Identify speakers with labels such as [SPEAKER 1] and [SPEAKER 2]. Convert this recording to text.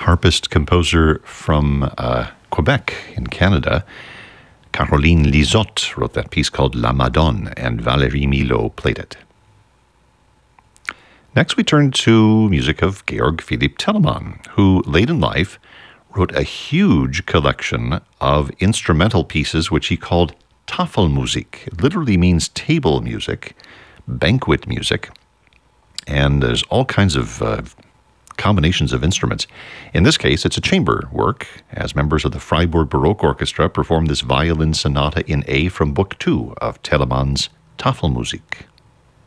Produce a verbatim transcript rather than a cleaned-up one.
[SPEAKER 1] harpist composer from uh, Quebec in Canada. Caroline Lizotte wrote that piece called La Madone, and Valérie Milot played it. Next, we turn to music of Georg Philipp Telemann, who late in life wrote a huge collection of instrumental pieces which he called Tafelmusik. It literally means table music, banquet music, and there's all kinds of uh, combinations of instruments. In this case, it's a chamber work, as members of the Freiburg Baroque Orchestra perform this violin sonata in A from Book two of Telemann's Tafelmusik.